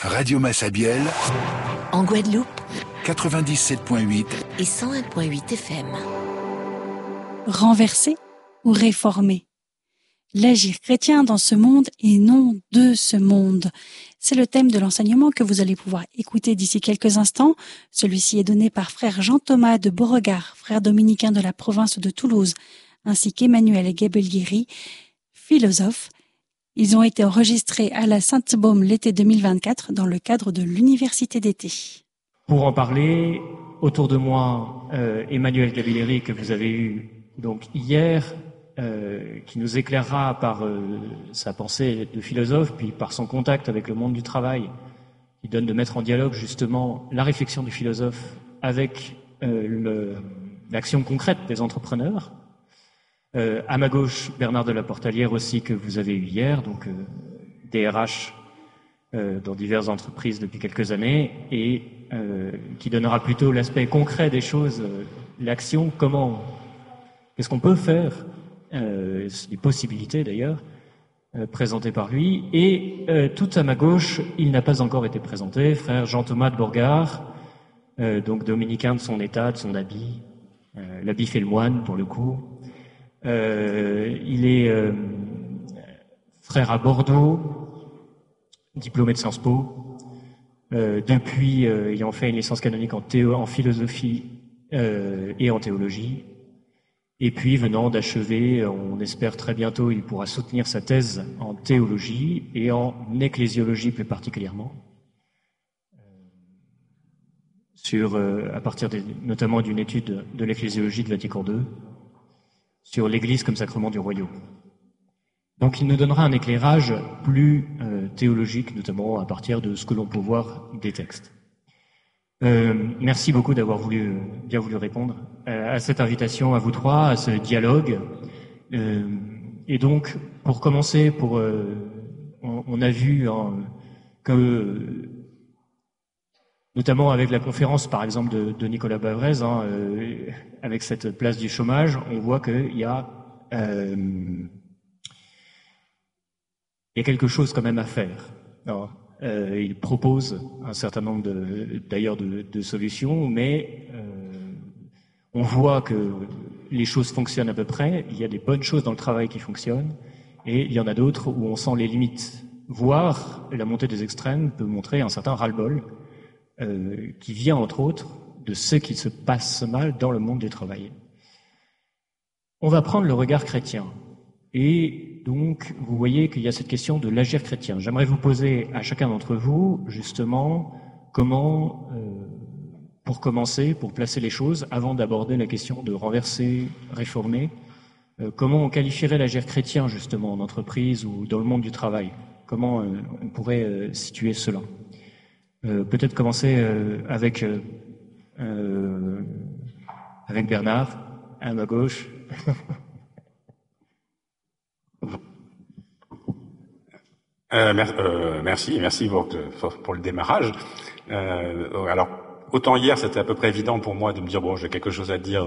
Radio Massabielle, en Guadeloupe, 97.8 et 101.8 FM. Renverser ou réformer? L'agir chrétien dans ce monde et non de ce monde. C'est le thème de l'enseignement que vous allez pouvoir écouter d'ici quelques instants. Celui-ci est donné par frère Jean-Thomas de Beauregard, frère dominicain de la province de Toulouse, ainsi qu'Emmanuel Gebelguiri, philosophe. Ils ont été enregistrés à la Sainte-Baume l'été 2024 dans le cadre de l'université d'été. Pour en parler, autour de moi, Emmanuel Gebelguiri, que vous avez eu donc hier, qui nous éclairera par sa pensée de philosophe, puis par son contact avec le monde du travail, qui donne de mettre en dialogue justement la réflexion du philosophe avec l'action concrète des entrepreneurs. À ma gauche, Bernard de la Portalière aussi, que vous avez eu hier, donc DRH dans diverses entreprises depuis quelques années, et qui donnera plutôt l'aspect concret des choses, l'action, qu'est-ce qu'on peut faire, les possibilités d'ailleurs, présentées par lui. Et tout à ma gauche, il n'a pas encore été présenté, frère Jean-Thomas de Beauregard, donc dominicain de son état, de son habit, l'habit fait le moine pour le coup. Il est frère à Bordeaux, diplômé de Sciences Po, depuis ayant fait une licence canonique en philosophie et en théologie. Et puis, venant d'achever, on espère très bientôt, il pourra soutenir sa thèse en théologie et en ecclésiologie plus particulièrement, à partir notamment d'une étude de l'ecclésiologie de Vatican II, sur l'Église comme sacrement du royaume. Donc il nous donnera un éclairage plus théologique, notamment à partir de ce que l'on peut voir des textes. Merci beaucoup d'avoir bien voulu répondre à cette invitation, à vous trois, à ce dialogue. Et donc, pour commencer, on a vu que, notamment avec la conférence, par exemple, de Nicolas Bavrez, avec cette place du chômage, on voit qu'il y a quelque chose quand même à faire. Alors, il propose un certain nombre de solutions, mais on voit que les choses fonctionnent à peu près. Il y a des bonnes choses dans le travail qui fonctionnent, et il y en a d'autres où on sent les limites. Voire la montée des extrêmes peut montrer un certain ras-le-bol qui vient entre autres de ce qui se passe mal dans le monde du travail. On va prendre le regard chrétien. Et donc, vous voyez qu'il y a cette question de l'agir chrétien. J'aimerais vous poser à chacun d'entre vous, justement, comment, pour commencer, pour placer les choses, avant d'aborder la question de renverser, réformer, comment on qualifierait l'agir chrétien, justement, en entreprise ou dans le monde du travail? Comment on pourrait situer cela? Peut-être commencer avec Bernard, à ma gauche. Merci pour le démarrage. Alors, autant hier, c'était à peu près évident pour moi de me dire bon, j'ai quelque chose à dire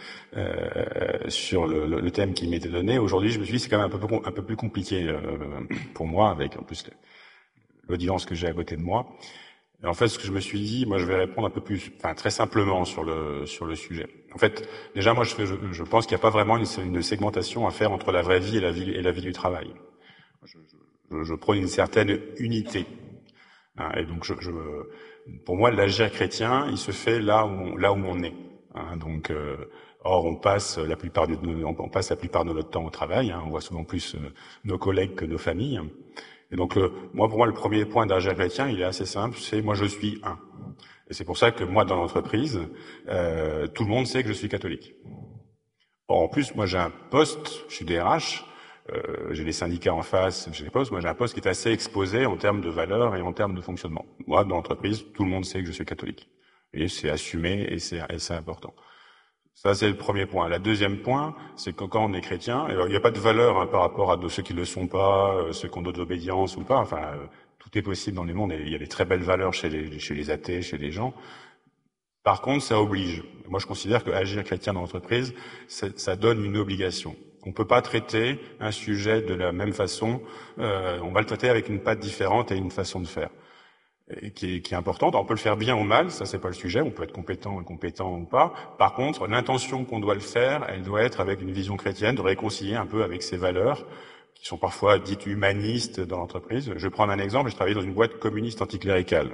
sur le thème qui m'était donné. Aujourd'hui, je me suis dit c'est quand même un peu plus compliqué pour moi, avec en plus l'audience que j'ai à côté de moi. Et en fait, ce que je me suis dit, moi, je vais répondre un peu plus, très simplement sur le sujet. En fait, déjà, moi, je pense qu'il n'y a pas vraiment une segmentation à faire entre la vraie vie et la vie du travail. Je prône une certaine unité. Et donc, pour moi, l'agir chrétien, il se fait là où on est. Donc, or, on passe la plupart de notre temps au travail. On voit souvent plus nos collègues que nos familles. Et donc, pour moi, le premier point d'agir chrétien, il est assez simple, c'est moi, je suis un. Et c'est pour ça que moi, dans l'entreprise, tout le monde sait que je suis catholique. Or, en plus, moi, j'ai un poste, je suis DRH, j'ai les syndicats en face, j'ai les postes, moi, j'ai un poste qui est assez exposé en termes de valeurs et en termes de fonctionnement. Moi, dans l'entreprise, tout le monde sait que je suis catholique. Et c'est assumé et c'est important. Ça, c'est le premier point. Le deuxième point, c'est que quand on est chrétien, alors, il n'y a pas de valeur par rapport à ceux qui ne le sont pas, ceux qui ont d'autres obédiences ou pas. Tout est possible dans le monde. Et il y a des très belles valeurs chez les athées, chez les gens. Par contre, ça oblige. Moi, je considère que agir chrétien dans l'entreprise, ça donne une obligation. On peut pas traiter un sujet de la même façon. On va le traiter avec une patte différente et une façon de faire. et qui est importante. Alors, on peut le faire bien ou mal, ça c'est pas le sujet, on peut être compétent ou pas. Par contre, l'intention qu'on doit le faire, elle doit être avec une vision chrétienne, de réconcilier un peu avec ses valeurs, qui sont parfois dites humanistes dans l'entreprise. Je vais prendre un exemple, je travaillais dans une boîte communiste anticléricale.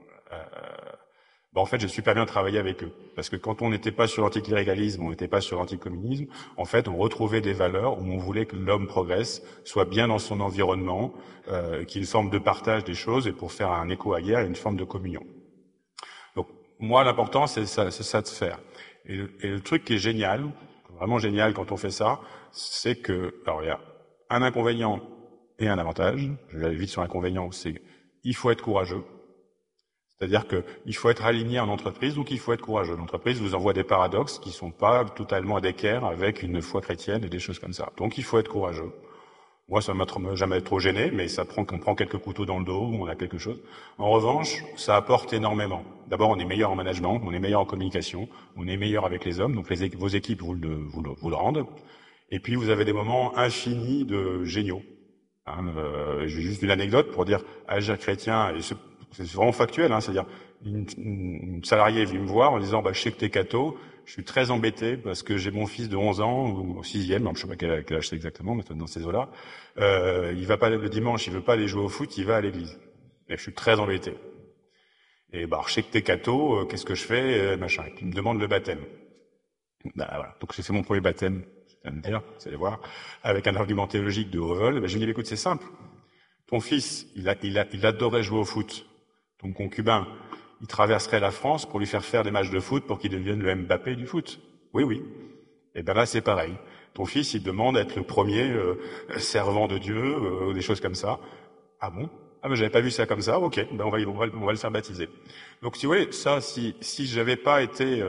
En fait, j'ai super bien travaillé avec eux. Parce que quand on n'était pas sur l'anticléricalisme, on n'était pas sur l'anticommunisme, en fait, on retrouvait des valeurs où on voulait que l'homme progresse, soit bien dans son environnement, qu'il y ait une forme de partage des choses, et pour faire un écho à hier, une forme de communion. Donc, moi, l'important, c'est ça de faire. Et le truc qui est génial, vraiment génial quand on fait ça, c'est que, alors, il y a un inconvénient et un avantage. Je vais aller vite sur l'inconvénient, c'est il faut être courageux. C'est-à-dire qu'il faut être aligné en entreprise, donc il faut être courageux. L'entreprise vous envoie des paradoxes qui sont pas totalement à d'équerre avec une foi chrétienne et des choses comme ça. Donc il faut être courageux. Moi, ça m'a jamais trop gêné, mais ça prend qu'on prend quelques couteaux dans le dos, on a quelque chose. En revanche, ça apporte énormément. D'abord, on est meilleur en management, on est meilleur en communication, on est meilleur avec les hommes, donc vos équipes vous le rendent. Et puis, vous avez des moments infinis de géniaux. J'ai juste une anecdote pour dire Agir chrétien, et c'est vraiment factuel, c'est-à-dire une salariée est venue me voir en disant je sais que t'es catho, je suis très embêté parce que j'ai mon fils de 11 ans ou au 6e, je sais pas quel âge c'est exactement, mais dans ces eaux-là, il va pas le dimanche, il veut pas aller jouer au foot, il va à l'église. Et je suis très embêté. Et je sais que t'es catho, qu'est-ce que je fais, machin. Et puis il me demande le baptême. Voilà. Donc j'ai fait mon premier baptême, d'ailleurs, vous allez voir, avec un argument théologique de haut vol. Je lui dis écoute, c'est simple. Ton fils, il adorait jouer au foot. Ton concubin, il traverserait la France pour lui faire des matchs de foot pour qu'il devienne le Mbappé du foot. Oui. Et là, c'est pareil. Ton fils, il demande à être le premier servant de Dieu, des choses comme ça. Ah bon? Ah, mais j'avais pas vu ça comme ça. Ok, on va le faire baptiser. Donc, si vous voulez, ça, si j'avais pas été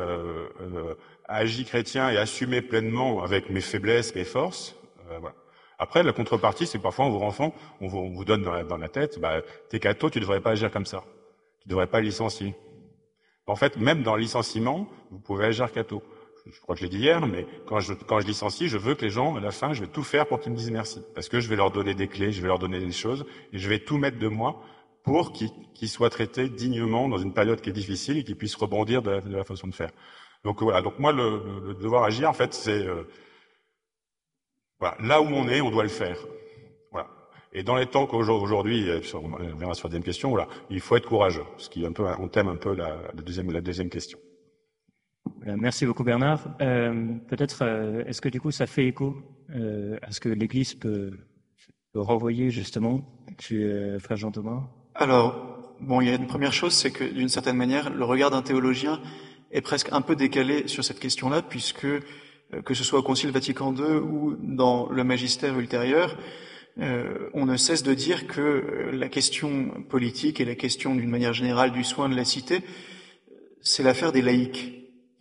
agi chrétien et assumé pleinement avec mes faiblesses, mes forces, voilà. Après, la contrepartie, c'est que parfois, on vous donne dans la tête, t'es catho, tu devrais pas agir comme ça. Tu devrais pas licencier. En fait, même dans le licenciement, vous pouvez agir catho. Je crois que je l'ai dit hier, mais quand je licencie, je veux que les gens, à la fin, je vais tout faire pour qu'ils me disent merci. Parce que je vais leur donner des clés, je vais leur donner des choses, et je vais tout mettre de moi pour qu'ils soient traités dignement dans une période qui est difficile et qu'ils puissent rebondir de la façon de faire. Donc voilà. Donc moi, le devoir agir, en fait, c'est là où on est, on doit le faire. Voilà. Et dans les temps qu'aujourd'hui, on reviendra sur la deuxième question, il faut être courageux, ce qui est un peu, on thème un peu la deuxième question. Merci beaucoup Bernard. Peut-être, est-ce que du coup ça fait écho à ce que l'Église peut renvoyer justement chez Frère Jean-Thomas? Alors, il y a une première chose, c'est que d'une certaine manière, le regard d'un théologien est presque un peu décalé sur cette question-là, puisque que ce soit au Concile Vatican II ou dans le magistère ultérieur, on ne cesse de dire que la question politique et la question d'une manière générale du soin de la cité, c'est l'affaire des laïcs.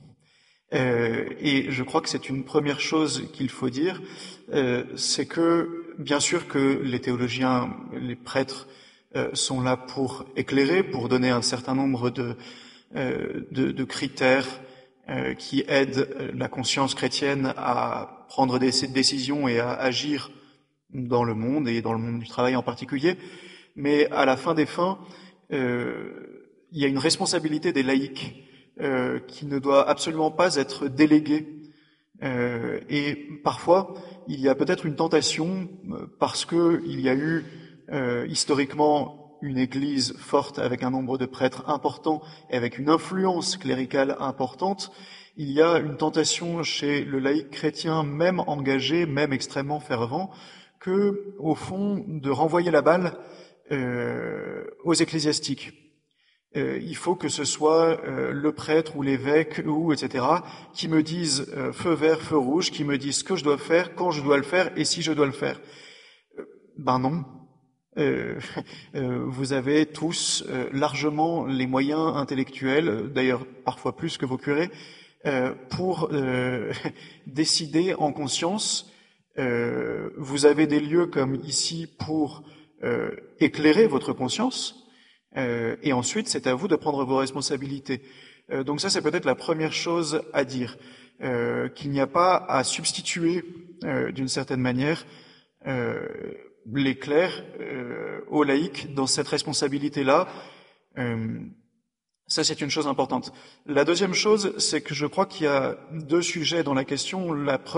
Et je crois que c'est une première chose qu'il faut dire, c'est que bien sûr que les théologiens, les prêtres sont là pour éclairer, pour donner un certain nombre de critères qui aident la conscience chrétienne à prendre des décisions et à agir dans le monde et dans le monde du travail en particulier. Mais à la fin des fins, il y a une responsabilité des laïcs qui ne doit absolument pas être déléguée. Et parfois, il y a peut-être une tentation, parce que il y a eu historiquement une église forte avec un nombre de prêtres important et avec une influence cléricale importante, il y a une tentation chez le laïc chrétien, même engagé, même extrêmement fervent, que, au fond, de renvoyer la balle aux ecclésiastiques. Il faut que ce soit le prêtre ou l'évêque ou etc. qui me disent feu vert, feu rouge, qui me disent ce que je dois faire, quand je dois le faire et si je dois le faire. Non. Vous avez tous largement les moyens intellectuels, d'ailleurs parfois plus que vos curés, pour décider en conscience. Vous avez des lieux comme ici pour éclairer votre conscience. Et ensuite, c'est à vous de prendre vos responsabilités. Donc ça, c'est peut-être la première chose à dire, qu'il n'y a pas à substituer, d'une certaine manière, les clercs aux laïcs dans cette responsabilité-là. Ça, c'est une chose importante. La deuxième chose, c'est que je crois qu'il y a deux sujets dans la question.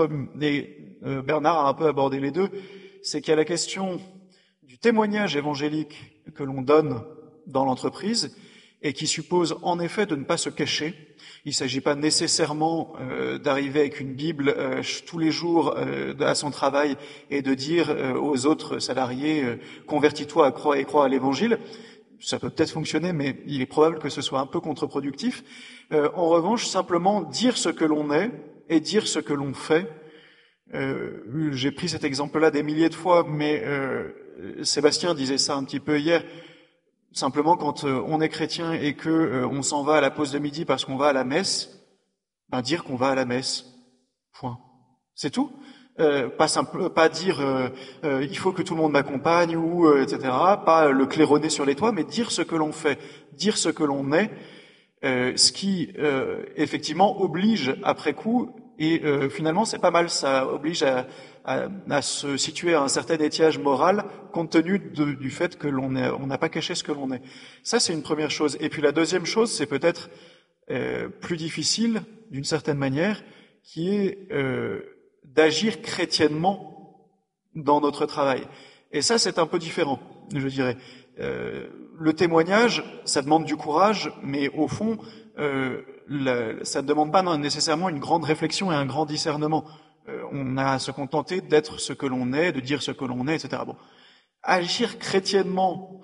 Bernard a un peu abordé les deux. C'est qu'il y a la question du témoignage évangélique que l'on donne dans l'entreprise et qui suppose en effet de ne pas se cacher. Il ne s'agit pas nécessairement d'arriver avec une Bible tous les jours à son travail et de dire aux autres salariés convertis-toi et crois à l'Évangile. Ça peut peut-être fonctionner, mais il est probable que ce soit un peu contre-productif. En revanche, simplement dire ce que l'on est et dire ce que l'on fait. J'ai pris cet exemple-là des milliers de fois, mais Sébastien disait ça un petit peu hier. Simplement, quand on est chrétien et que on s'en va à la pause de midi parce qu'on va à la messe, dire qu'on va à la messe. Point. C'est tout. Pas dire il faut que tout le monde m'accompagne ou etc. Pas le claironner sur les toits, mais dire ce que l'on fait, dire ce que l'on est, ce qui effectivement oblige après coup. Et finalement, c'est pas mal. Ça oblige à se situer à un certain étiage moral, compte tenu du fait que on n'a pas caché ce que l'on est. Ça, c'est une première chose. Et puis la deuxième chose, c'est peut-être plus difficile, d'une certaine manière, qui est d'agir chrétiennement dans notre travail. Et ça, c'est un peu différent, je dirais. Le témoignage, ça demande du courage, mais au fond, ça ne demande pas nécessairement une grande réflexion et un grand discernement. On a à se contenter d'être ce que l'on est, de dire ce que l'on est, etc. Bon, agir chrétiennement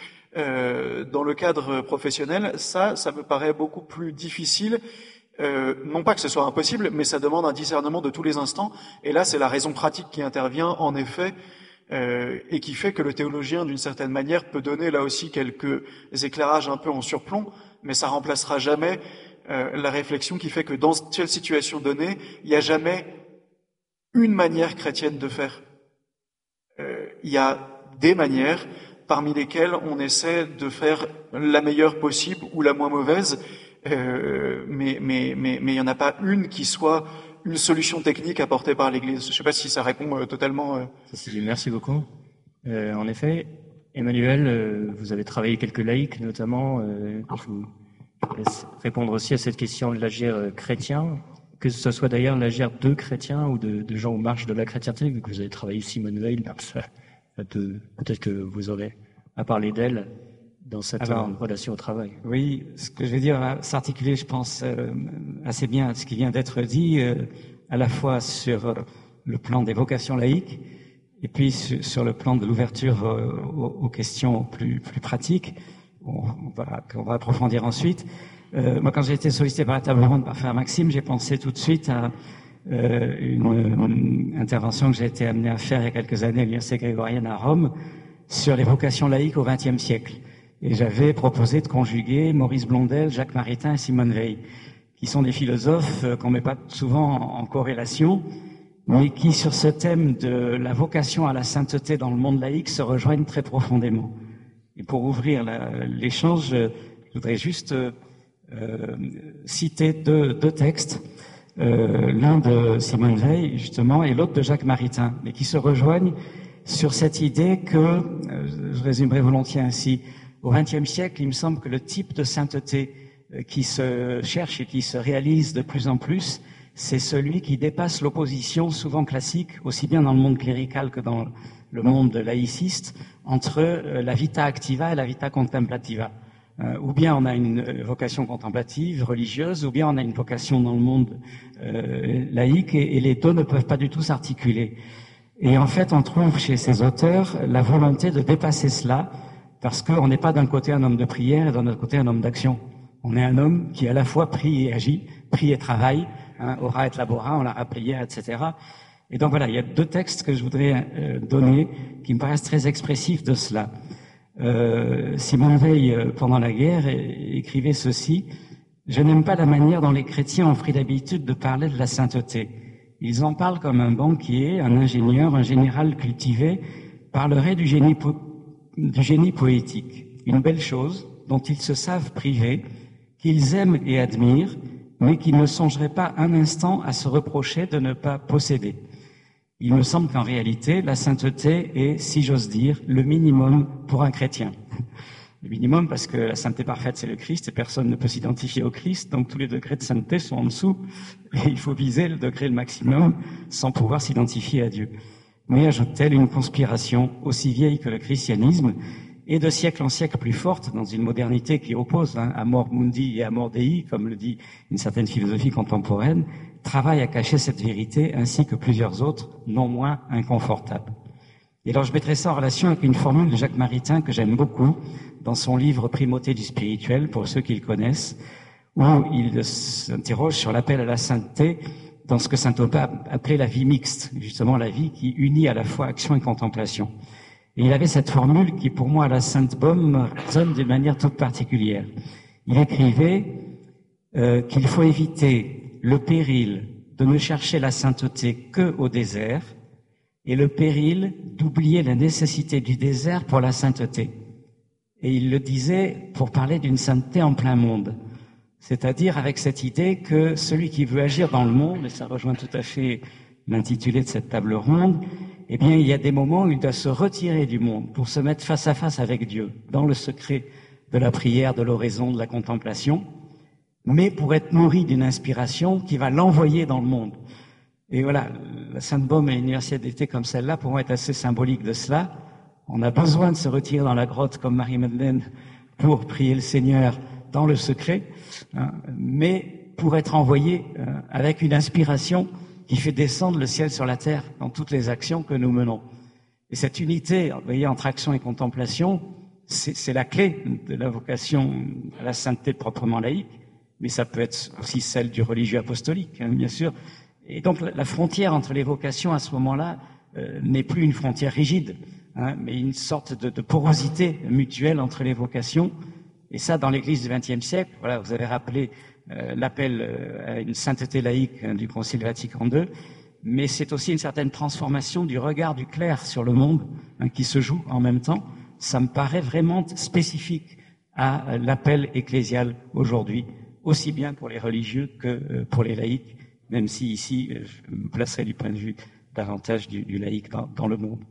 dans le cadre professionnel, ça me paraît beaucoup plus difficile. Non pas que ce soit impossible, mais ça demande un discernement de tous les instants. Et là, c'est la raison pratique qui intervient, en effet, et qui fait que le théologien, d'une certaine manière, peut donner là aussi quelques éclairages un peu en surplomb, mais ça remplacera jamais la réflexion qui fait que dans telle situation donnée, il n'y a jamais une manière chrétienne de faire. Il y a des manières parmi lesquelles on essaie de faire la meilleure possible ou la moins mauvaise, mais il n'y en a pas une qui soit une solution technique apportée par l'Église. Je ne sais pas si ça répond totalement. Merci beaucoup. En effet, Emmanuel, vous avez travaillé quelques laïcs, notamment. Je vous laisse répondre aussi à cette question de l'agir chrétien, que ce soit d'ailleurs l'agir de chrétiens ou de gens aux marges de la chrétienté, vu que vous avez travaillé Simone Veil, peut-être que vous aurez à parler d'elle dans cette relation au travail. Oui, ce que je vais dire va s'articuler, je pense, assez bien à ce qui vient d'être dit, à la fois sur le plan des vocations laïques et puis sur le plan de l'ouverture aux questions plus pratiques, qu'on va approfondir ensuite. Moi, quand j'ai été sollicité par la table ronde par Frère Maxime, j'ai pensé tout de suite à une intervention que j'ai été amené à faire il y a quelques années à l'Université grégorienne à Rome sur les vocations laïques au XXe siècle. Et j'avais proposé de conjuguer Maurice Blondel, Jacques Maritain et Simone Veil, qui sont des philosophes qu'on met pas souvent en corrélation, mais qui, sur ce thème de la vocation à la sainteté dans le monde laïque, se rejoignent très profondément. Et pour ouvrir l'échange, je voudrais juste citer deux textes, l'un de Simone Veil, justement, et l'autre de Jacques Maritain, mais qui se rejoignent sur cette idée que, je résumerai volontiers ainsi, au XXe siècle, il me semble que le type de sainteté qui se cherche et qui se réalise de plus en plus, c'est celui qui dépasse l'opposition souvent classique, aussi bien dans le monde clérical que dans le monde laïciste, entre la vita activa et la vita contemplativa. Ou bien on a une vocation contemplative, religieuse, ou bien on a une vocation dans le monde laïque, et les deux ne peuvent pas du tout s'articuler. Et en fait, on trouve chez ces auteurs la volonté de dépasser cela, parce qu'on n'est pas d'un côté un homme de prière et d'un autre côté un homme d'action. On est un homme qui à la fois prie et agit, prie et travaille, ora et labora, on l'a rappelé hier, etc. Et donc voilà, il y a deux textes que je voudrais donner qui me paraissent très expressifs de cela. Simone Veil, pendant la guerre, écrivait ceci: « Je n'aime pas la manière dont les chrétiens ont pris l'habitude de parler de la sainteté. Ils en parlent comme un banquier, un ingénieur, un général cultivé parlerait du génie poétique. Une belle chose dont ils se savent privés, qu'ils aiment et admirent, mais qu'ils ne songeraient pas un instant à se reprocher de ne pas posséder. Il me semble qu'en réalité, la sainteté est, si j'ose dire, le minimum pour un chrétien. » le minimum, parce que la sainteté parfaite, c'est le Christ, et personne ne peut s'identifier au Christ, donc tous les degrés de sainteté sont en dessous, et il faut viser le degré le maximum sans pouvoir s'identifier à Dieu. Mais ajoute-t-elle une conspiration aussi vieille que le christianisme, et de siècle en siècle plus forte, dans une modernité qui oppose amor mundi et amor dei, comme le dit une certaine philosophie contemporaine, travaille à cacher cette vérité, ainsi que plusieurs autres, non moins inconfortables. Et alors je mettrai ça en relation avec une formule de Jacques Maritain que j'aime beaucoup, dans son livre Primauté du spirituel, pour ceux qui le connaissent, où il s'interroge sur l'appel à la sainteté dans ce que saint Thomas appelait la vie mixte, justement la vie qui unit à la fois action et contemplation. Et il avait cette formule qui, pour moi, à la Sainte-Baume, résonne d'une manière toute particulière. Il écrivait qu'il faut éviter le péril de ne chercher la sainteté que au désert et le péril d'oublier la nécessité du désert pour la sainteté. Et il le disait pour parler d'une sainteté en plein monde. C'est-à-dire avec cette idée que celui qui veut agir dans le monde, et ça rejoint tout à fait l'intitulé de cette table ronde, eh bien, il y a des moments où il doit se retirer du monde pour se mettre face à face avec Dieu, dans le secret de la prière, de l'oraison, de la contemplation, mais pour être nourri d'une inspiration qui va l'envoyer dans le monde. Et voilà, la Sainte-Baume et l'université d'été comme celle-là, pour moi, est assez symbolique de cela. On a besoin de se retirer dans la grotte comme Marie-Madeleine pour prier le Seigneur dans le secret, mais pour être envoyé avec une inspiration qui fait descendre le ciel sur la terre dans toutes les actions que nous menons. Et cette unité, vous voyez, entre action et contemplation, c'est la clé de la vocation à la sainteté proprement laïque, mais ça peut être aussi celle du religieux apostolique, bien sûr. Et donc la frontière entre les vocations à ce moment-là n'est plus une frontière rigide, mais une sorte de porosité mutuelle entre les vocations. Et ça, dans l'Église du XXe siècle, voilà, vous avez rappelé l'appel à une sainteté laïque du Concile Vatican II, mais c'est aussi une certaine transformation du regard du clerc sur le monde qui se joue en même temps. Ça me paraît vraiment spécifique à l'appel ecclésial aujourd'hui, aussi bien pour les religieux que pour les laïcs, même si ici, je me placerai du point de vue davantage du laïc dans le monde.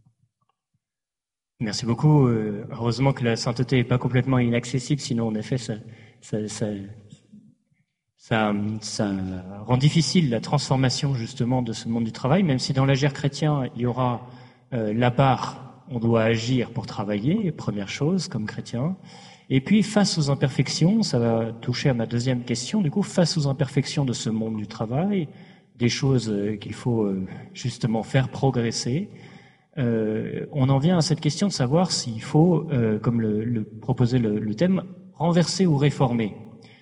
Merci beaucoup. Heureusement que la sainteté n'est pas complètement inaccessible, sinon en effet ça rend difficile la transformation justement de ce monde du travail, même si dans l'agir chrétien, il y aura la part, on doit agir pour travailler, première chose, comme chrétien. Et puis, face aux imperfections, ça va toucher à ma deuxième question, du coup, face aux imperfections de ce monde du travail, des choses qu'il faut justement faire progresser, on en vient à cette question de savoir s'il faut, comme le proposait le thème, renverser ou réformer.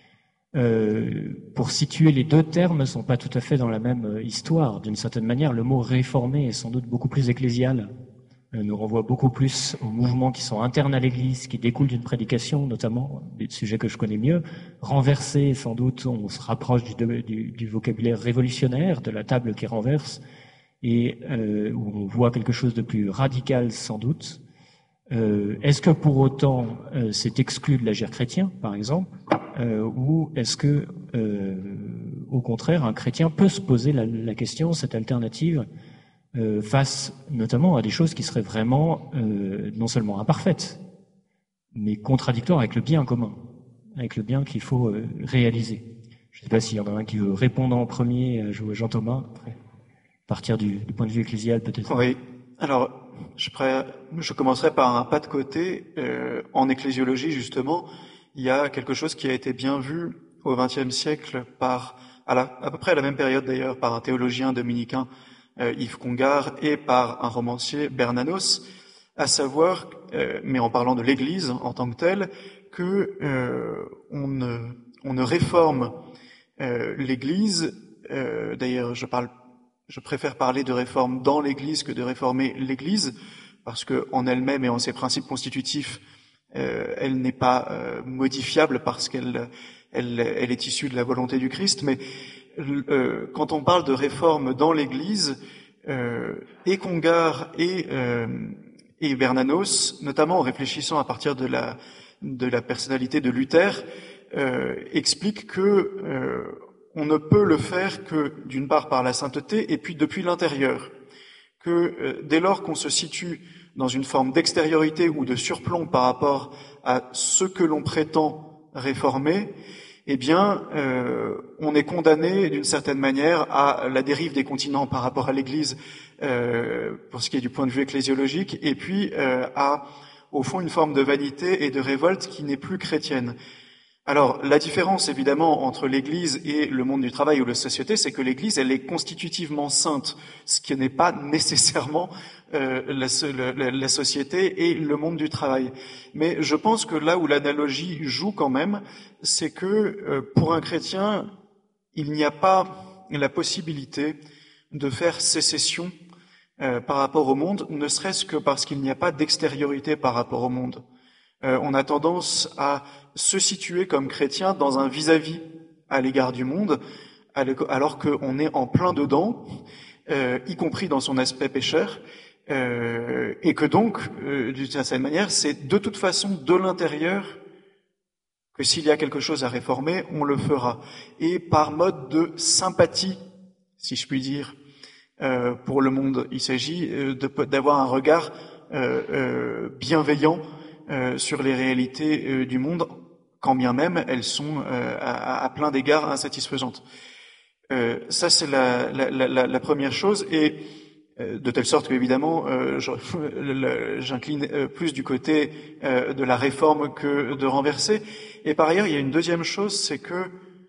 Pour situer les deux termes ne sont pas tout à fait dans la même histoire. D'une certaine manière, le mot réformer est sans doute beaucoup plus ecclésial, nous renvoie beaucoup plus aux mouvements qui sont internes à l'Église, qui découlent d'une prédication, notamment, des sujets que je connais mieux. Renverser, sans doute, on se rapproche du vocabulaire révolutionnaire, de la table qui renverse, et où on voit quelque chose de plus radical, sans doute. Est-ce que pour autant c'est exclu de l'agir chrétien, par exemple, ou est-ce que, au contraire, un chrétien peut se poser la question, cette alternative, face notamment à des choses qui seraient vraiment non seulement imparfaites, mais contradictoires avec le bien commun, avec le bien qu'il faut réaliser. Je ne sais pas s'il y en a un qui veut répondre en premier, Jean-Thomas, après, à partir du point de vue ecclésial peut-être. Oui, alors je commencerai par un pas de côté. En ecclésiologie, justement, il y a quelque chose qui a été bien vu au XXe siècle à peu près à la même période d'ailleurs, par un théologien dominicain, Yves Congar, et par un romancier, Bernanos, à savoir, mais en parlant de l'Église en tant que telle, que on ne réforme l'Église. D'ailleurs, je préfère parler de réforme dans l'Église que de réformer l'Église, parce que en elle-même et en ses principes constitutifs, elle n'est pas modifiable parce qu'elle est issue de la volonté du Christ. Mais quand on parle de réforme dans l'Église, et Congar et Bernanos, notamment en réfléchissant à partir de la personnalité de Luther, expliquent que on ne peut le faire que d'une part par la sainteté et puis depuis l'intérieur. Que dès lors qu'on se situe dans une forme d'extériorité ou de surplomb par rapport à ce que l'on prétend réformer, eh bien, on est condamné d'une certaine manière à la dérive des continents par rapport à l'Église, pour ce qui est du point de vue ecclésiologique, et puis à, au fond, une forme de vanité et de révolte qui n'est plus chrétienne. Alors, la différence, évidemment, entre l'Église et le monde du travail ou la société, c'est que l'Église, elle est constitutivement sainte, ce qui n'est pas nécessairement la société et le monde du travail. Mais je pense que là où l'analogie joue quand même, c'est que pour un chrétien, il n'y a pas la possibilité de faire sécession par rapport au monde, ne serait-ce que parce qu'il n'y a pas d'extériorité par rapport au monde. On a tendance à se situer comme chrétien dans un vis-à-vis à l'égard du monde, alors qu'on est en plein dedans, y compris dans son aspect pécheur, et que donc, d'une certaine manière, c'est de toute façon de l'intérieur que s'il y a quelque chose à réformer, on le fera. Et par mode de sympathie, si je puis dire, pour le monde, il s'agit d'avoir un regard bienveillant sur les réalités du monde, quand bien même elles sont à plein d'égards insatisfaisantes. Ça, c'est la première chose, et de telle sorte qu'évidemment, j'incline plus du côté de la réforme que de renverser. Et par ailleurs, il y a une deuxième chose, c'est que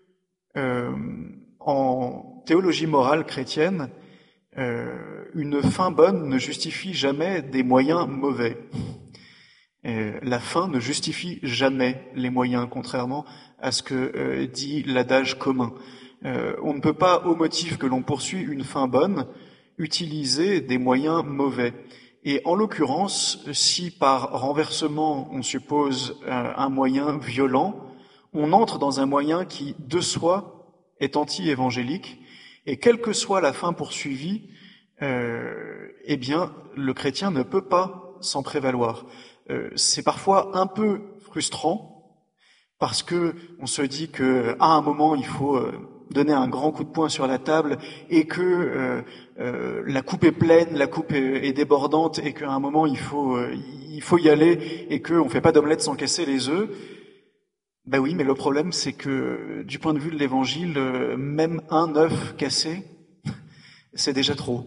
en théologie morale chrétienne, une fin bonne ne justifie jamais des moyens mauvais. La fin ne justifie jamais les moyens, contrairement à ce que dit l'adage commun. On ne peut pas, au motif que l'on poursuit une fin bonne, utiliser des moyens mauvais. Et en l'occurrence, si par renversement on suppose un moyen violent, on entre dans un moyen qui, de soi, est anti-évangélique, et quelle que soit la fin poursuivie, eh bien, le chrétien ne peut pas s'en prévaloir. C'est parfois un peu frustrant parce que on se dit que à un moment il faut donner un grand coup de poing sur la table et que la coupe est pleine, la coupe est débordante et qu'à un moment il faut y aller et qu'on fait pas d'omelette sans casser les œufs. Ben oui, mais le problème c'est que du point de vue de l'Évangile, même un œuf cassé, c'est déjà trop.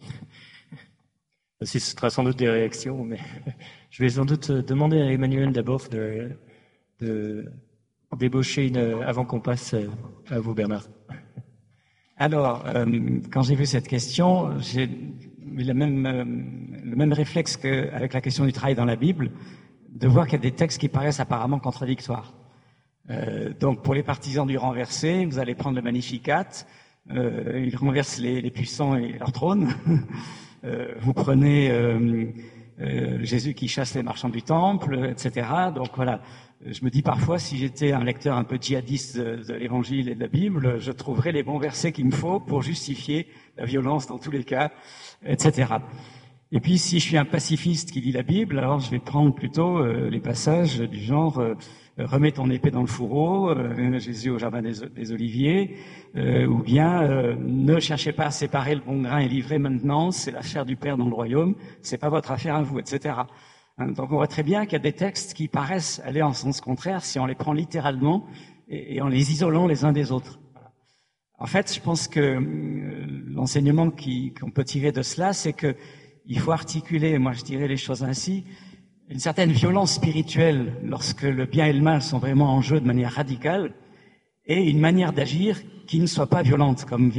Ce sera sans doute des réactions, mais je vais sans doute demander à Emmanuel d'abord de débaucher avant qu'on passe à vous, Bernard. Alors, quand j'ai vu cette question, j'ai eu le même réflexe qu'avec la question du travail dans la Bible, de voir qu'il y a des textes qui paraissent apparemment contradictoires. Donc, pour les partisans du renversé, vous allez prendre le Magnificat, ils renversent les puissants et leur trône. Vous prenez Jésus qui chasse les marchands du temple, etc. Donc voilà, je me dis parfois, si j'étais un lecteur un peu djihadiste de l'Évangile et de la Bible, je trouverais les bons versets qu'il me faut pour justifier la violence dans tous les cas, etc. Et puis, si je suis un pacifiste qui lit la Bible, alors je vais prendre plutôt les passages du genre remets ton épée dans le fourreau, Jésus au jardin des Oliviers, ou bien ne cherchez pas à séparer le bon grain et livrez maintenant, c'est l'affaire du Père dans le royaume, c'est pas votre affaire à vous, etc. Donc on voit très bien qu'il y a des textes qui paraissent aller en sens contraire si on les prend littéralement et en les isolant les uns des autres. En fait, je pense que l'enseignement qu'on peut tirer de cela, c'est que il faut articuler, moi je dirais les choses ainsi, une certaine violence spirituelle lorsque le bien et le mal sont vraiment en jeu de manière radicale, et une manière d'agir qui ne soit pas violente, comme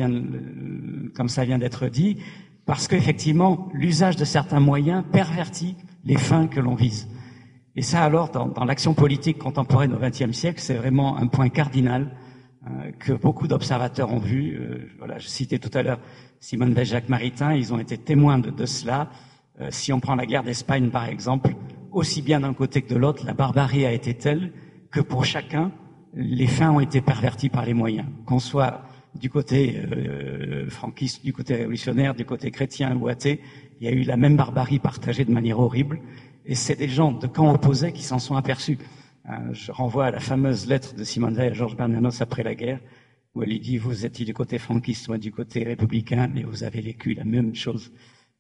ça vient d'être dit, parce qu'effectivement, l'usage de certains moyens pervertit les fins que l'on vise. Et ça, alors, dans l'action politique contemporaine au XXe siècle, c'est vraiment un point cardinal que beaucoup d'observateurs ont vu. Voilà, je citais tout à l'heure Simone Veil, Jacques Maritain, ils ont été témoins de cela. Si on prend la guerre d'Espagne, par exemple, aussi bien d'un côté que de l'autre, la barbarie a été telle que pour chacun, les fins ont été perverties par les moyens. Qu'on soit du côté franquiste, du côté révolutionnaire, du côté chrétien ou athée, il y a eu la même barbarie partagée de manière horrible. Et c'est des gens de camps opposés qui s'en sont aperçus. Je renvoie à la fameuse lettre de Simone Veil à Georges Bernanos après la guerre, où elle lui dit « Vous étiez du côté franquiste, moi du côté républicain, mais vous avez vécu la même chose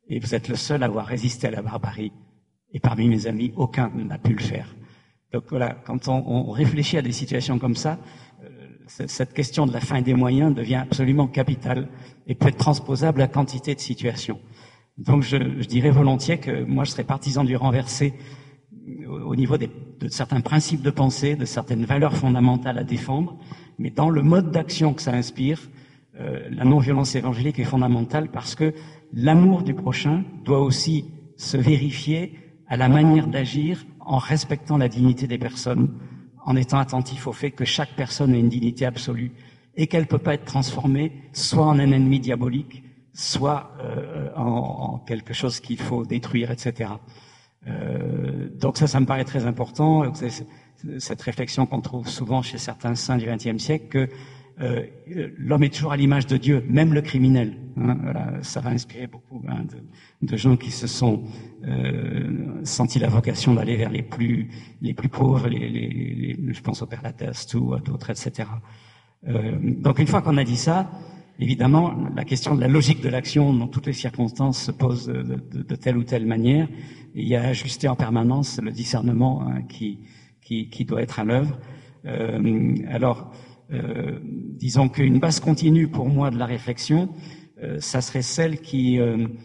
Et vous êtes le seul à avoir résisté à la barbarie. Et parmi mes amis, aucun n'a pu le faire. Donc voilà, quand on réfléchit à des situations comme ça, cette question de la fin des moyens devient absolument capitale et peut être transposable à quantité de situations. Donc je dirais volontiers que moi je serais partisan du renversé au niveau de certains principes de pensée, de certaines valeurs fondamentales à défendre, mais dans le mode d'action que ça inspire, la non-violence évangélique est fondamentale parce que l'amour du prochain doit aussi se vérifier à la manière d'agir en respectant la dignité des personnes, en étant attentif au fait que chaque personne a une dignité absolue et qu'elle ne peut pas être transformée soit en un ennemi diabolique, soit en quelque chose qu'il faut détruire, etc. Donc ça me paraît très important. C'est cette réflexion qu'on trouve souvent chez certains saints du XXe siècle que l'homme est toujours à l'image de Dieu, même le criminel. Voilà, ça va inspirer beaucoup de gens qui se sont senti la vocation d'aller vers les plus pauvres, je pense au Père Latteste ou à d'autres, etc. Donc une fois qu'on a dit ça, évidemment, la question de la logique de l'action dans toutes les circonstances se pose de telle ou telle manière. Et il y a à ajuster en permanence le discernement qui doit être à l'œuvre. Disons qu'une base continue pour moi de la réflexion, ça serait celle qui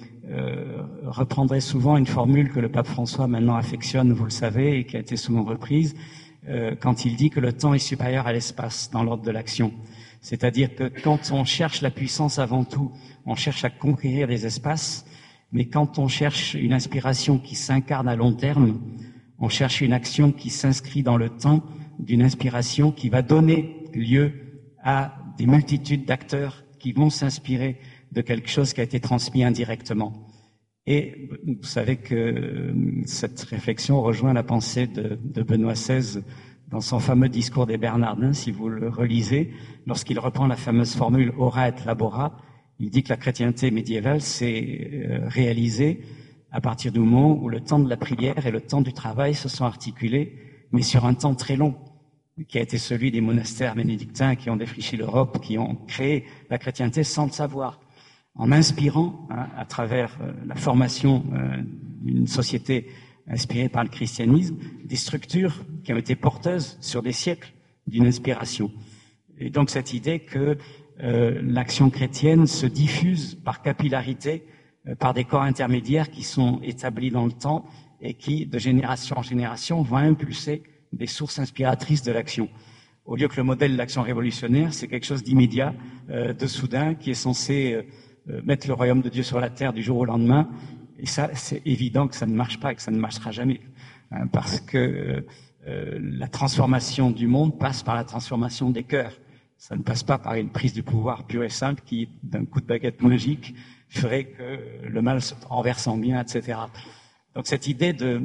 reprendrait souvent une formule que le pape François maintenant affectionne, vous le savez, et qui a été souvent reprise, quand il dit que le temps est supérieur à l'espace dans l'ordre de l'action. C'est-à-dire que quand on cherche la puissance avant tout, on cherche à conquérir des espaces, mais quand on cherche une inspiration qui s'incarne à long terme, on cherche une action qui s'inscrit dans le temps d'une inspiration qui va donner lieu à des multitudes d'acteurs qui vont s'inspirer de quelque chose qui a été transmis indirectement. Et vous savez que cette réflexion rejoint la pensée de Benoît XVI dans son fameux discours des Bernardins, si vous le relisez, lorsqu'il reprend la fameuse formule « ora et labora », il dit que la chrétienté médiévale s'est réalisée à partir du moment où le temps de la prière et le temps du travail se sont articulés, mais sur un temps très long, qui a été celui des monastères bénédictins qui ont défriché l'Europe, qui ont créé la chrétienté sans le savoir, en inspirant, à travers la formation d'une société inspirée par le christianisme, des structures qui ont été porteuses sur des siècles d'une inspiration. Et donc cette idée que l'action chrétienne se diffuse par capillarité, par des corps intermédiaires qui sont établis dans le temps et qui, de génération en génération, vont impulser des sources inspiratrices de l'action. Au lieu que le modèle de l'action révolutionnaire, c'est quelque chose d'immédiat, de soudain, qui est censé mettre le royaume de Dieu sur la terre du jour au lendemain. Et ça, c'est évident que ça ne marche pas et que ça ne marchera jamais. Parce que la transformation du monde passe par la transformation des cœurs. Ça ne passe pas par une prise du pouvoir pure et simple qui, d'un coup de baguette magique, ferait que le mal se renverse en bien, etc. Donc cette idée de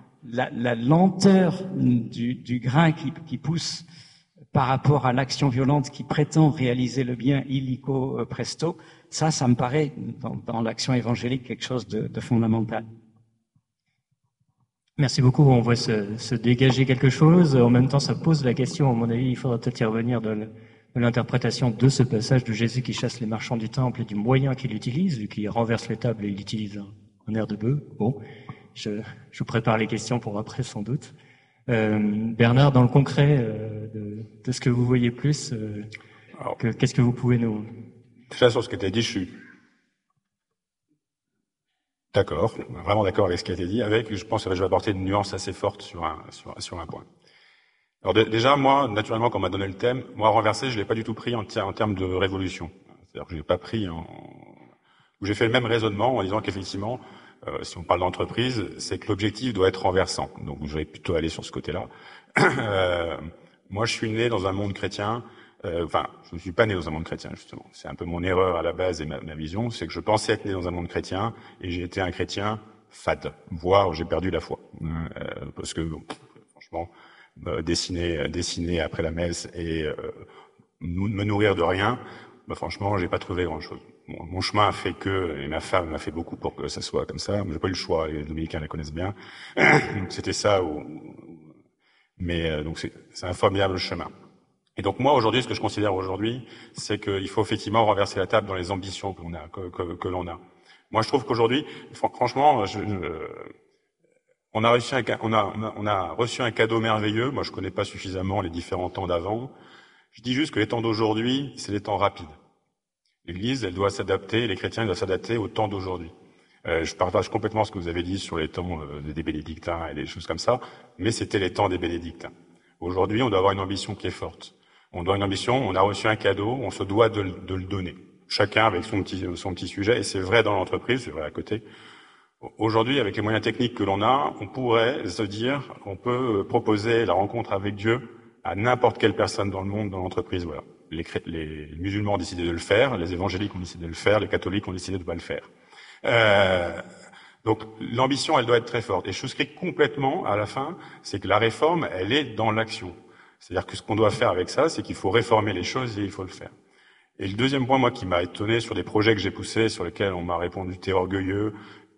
la lenteur du grain qui pousse par rapport à l'action violente qui prétend réaliser le bien illico presto, ça me paraît dans l'action évangélique quelque chose de fondamental. Merci beaucoup. On voit se dégager quelque chose. En même temps, ça pose la question, à mon avis, il faudra peut-être y revenir de l'interprétation de ce passage de Jésus qui chasse les marchands du temple et du moyen qu'il utilise, qui renverse les tables et il utilise un air de bœuf. Bon, je vous prépare les questions pour après, sans doute. Bernard, dans le concret de ce que vous voyez plus, qu'est-ce que vous pouvez nous... Déjà, sur ce qui a été dit, je suis d'accord, vraiment d'accord avec ce qui a été dit, je pense que je vais apporter une nuance assez forte sur un point. Alors déjà, moi, naturellement, quand on m'a donné le thème, moi, renversé, je l'ai pas du tout pris en termes de révolution. C'est-à-dire que je l'ai pas pris où j'ai fait le même raisonnement en disant qu'effectivement, si on parle d'entreprise, c'est que l'objectif doit être renversant. Donc, je vais plutôt aller sur ce côté-là. Moi, je suis né dans un monde chrétien. Je ne suis pas né dans un monde chrétien, justement. C'est un peu mon erreur à la base et ma vision, c'est que je pensais être né dans un monde chrétien et j'ai été un chrétien fade, voire j'ai perdu la foi. Parce que, franchement, dessiner après la messe et me nourrir de rien, franchement, j'ai pas trouvé grand-chose. Mon chemin a fait et ma femme m'a fait beaucoup pour que ça soit comme ça. J'ai pas eu le choix, les dominicains la connaissent bien. Donc c'était ça. Mais donc c'est un formidable chemin. Et donc moi aujourd'hui, ce que je considère aujourd'hui, c'est qu'il faut effectivement renverser la table dans les ambitions que l'on a. Moi, je trouve qu'aujourd'hui, franchement, on a reçu un cadeau merveilleux. Moi, je connais pas suffisamment les différents temps d'avant. Je dis juste que les temps d'aujourd'hui, c'est les temps rapides. L'Église, elle doit s'adapter, les chrétiens doivent s'adapter au temps d'aujourd'hui. Je partage complètement ce que vous avez dit sur les temps des bénédictins et des choses comme ça, mais c'était les temps des bénédictins. Aujourd'hui, on doit avoir une ambition qui est forte. On doit une ambition, on a reçu un cadeau, on se doit de le donner. Chacun avec son petit sujet, et c'est vrai dans l'entreprise, c'est vrai à côté. Aujourd'hui, avec les moyens techniques que l'on a, on pourrait se dire qu'on peut proposer la rencontre avec Dieu à n'importe quelle personne dans le monde, dans l'entreprise. Voilà. Les musulmans ont décidé de le faire, les évangéliques ont décidé de le faire, les catholiques ont décidé de ne pas le faire. Donc l'ambition, elle doit être très forte. Et je souscris complètement à la fin, c'est que la réforme, elle est dans l'action. C'est-à-dire que ce qu'on doit faire avec ça, c'est qu'il faut réformer les choses et il faut le faire. Et le deuxième point, moi, qui m'a étonné sur des projets que j'ai poussés, sur lesquels on m'a répondu t'es orgueilleux,